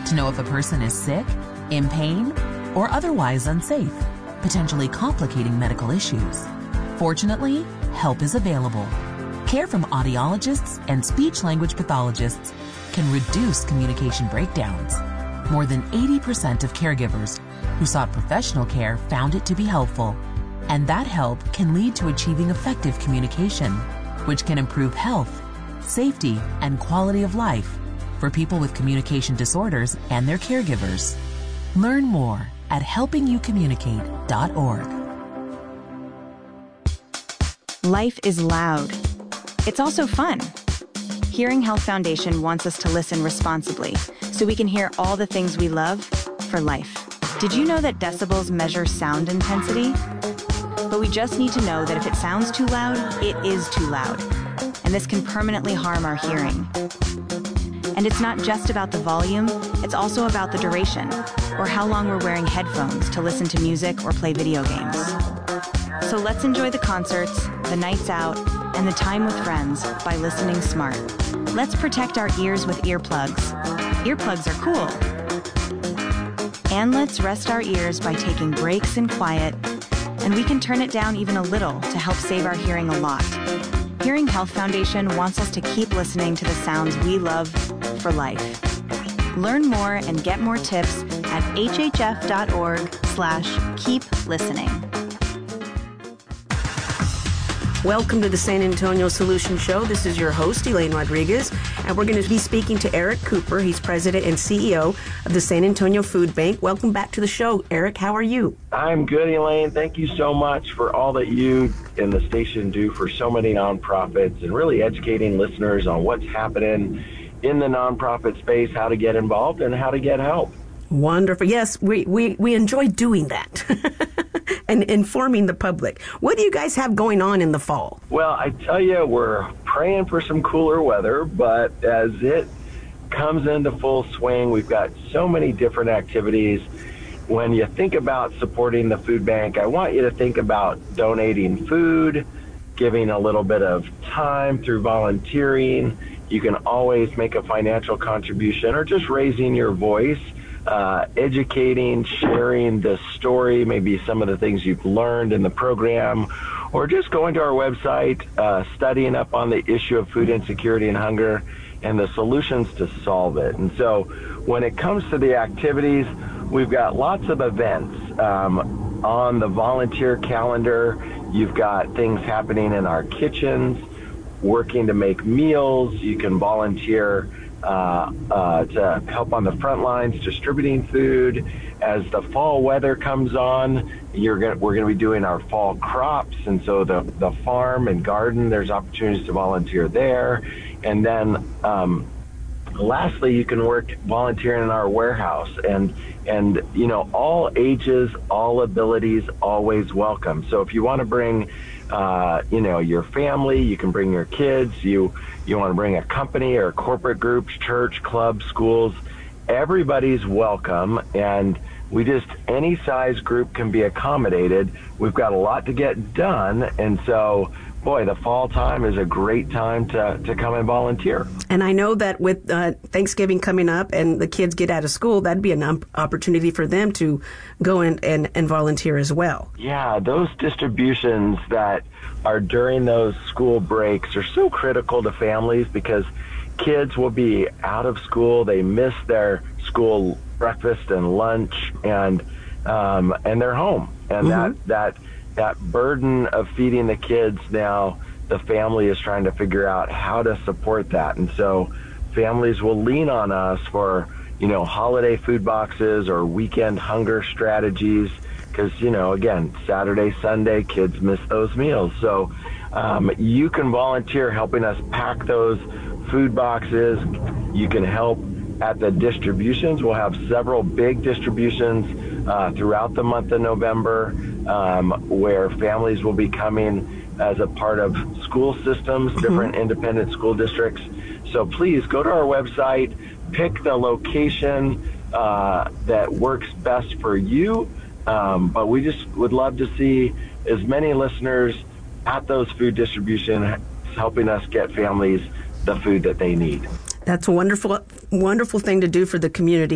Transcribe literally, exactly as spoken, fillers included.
to know if a person is sick, in pain, or otherwise unsafe, potentially complicating medical issues. Fortunately, help is available. Care from audiologists and speech-language pathologists can reduce communication breakdowns. More than eighty percent of caregivers who sought professional care found it to be helpful. And that help can lead to achieving effective communication, which can improve health, safety, and quality of life for people with communication disorders and their caregivers. Learn more at helping you communicate dot org. Life is loud. It's also fun. Hearing Health Foundation wants us to listen responsibly so we can hear all the things we love for life. Did you know that decibels measure sound intensity? But we just need to know that if it sounds too loud, it is too loud. And this can permanently harm our hearing. And it's not just about the volume, it's also about the duration, or how long we're wearing headphones to listen to music or play video games. So let's enjoy the concerts, the nights out, and the time with friends by listening smart. Let's protect our ears with earplugs. Earplugs are cool. And let's rest our ears by taking breaks in quiet, and we can turn it down even a little to help save our hearing a lot. Hearing Health Foundation wants us to keep listening to the sounds we love for life. Learn more and get more tips at hhf.org slash keep listening. Welcome to the San Antonio Solution Show. This is your host, Elaine Rodriguez, and we're going to be speaking to Eric Cooper. He's president and C E O of the San Antonio Food Bank. Welcome back to the show. Eric, how are you? I'm good, Elaine. Thank you so much for all that you and the station do for so many nonprofits and really educating listeners on what's happening in the nonprofit space, how to get involved, and how to get help. Wonderful. Yes, we, we, we enjoy doing that and informing the public. What do you guys have going on in the fall? Well, I tell you, we're praying for some cooler weather, but as it comes into full swing, we've got so many different activities. When you think about supporting the food bank, I want you to think about donating food, giving a little bit of time through volunteering. You can always make a financial contribution or just raising your voice. Uh, educating, sharing the story, maybe some of the things you've learned in the program, or just going to our website, uh, studying up on the issue of food insecurity and hunger and the solutions to solve it. And so when it comes to the activities, we've got lots of events um, on the volunteer calendar. You've got things happening in our kitchens, working to make meals. You can volunteer Uh, uh, to help on the front lines distributing food. As the fall weather comes on, you're gonna, we're going to be doing our fall crops, and so the, the farm and garden, there's opportunities to volunteer there. And then um, lastly, you can work volunteering in our warehouse, and and you know, all ages, all abilities, always welcome. So if you want to bring uh, you know, your family, you can bring your kids, you you want to bring a company or corporate groups, church, clubs, schools, everybody's welcome. And we just, any size group can be accommodated. We've got a lot to get done. And so, boy, the fall time is a great time to, to come and volunteer. And I know that with uh, Thanksgiving coming up and the kids get out of school, that'd be an um, opportunity for them to go in and, and volunteer as well. Yeah, those distributions that are during those school breaks are so critical to families because kids will be out of school. They miss their school breakfast and lunch, and um, and they're home. And mm-hmm. that that that burden of feeding the kids, now the family is trying to figure out how to support that. And so families will lean on us for, you know, holiday food boxes or weekend hunger strategies. Because, you know, again, Saturday, Sunday, kids miss those meals. So um, you can volunteer helping us pack those food boxes. You can help at the distributions. We'll have several big distributions uh, throughout the month of November um, where families will be coming as a part of school systems, different mm-hmm. independent school districts. So please go to our website, pick the location uh, that works best for you. Um, but we just would love to see as many listeners at those food distributions helping us get families the food that they need. That's a wonderful, wonderful thing to do for the community.